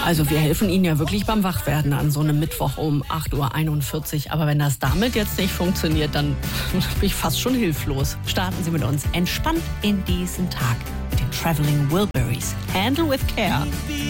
Also wir helfen Ihnen ja wirklich beim Wachwerden an so einem Mittwoch um 8:41 Uhr. Aber wenn das damit jetzt nicht funktioniert, dann bin ich fast schon hilflos. Starten Sie mit uns entspannt in diesen Tag mit den Traveling Wilburys. Handle with Care.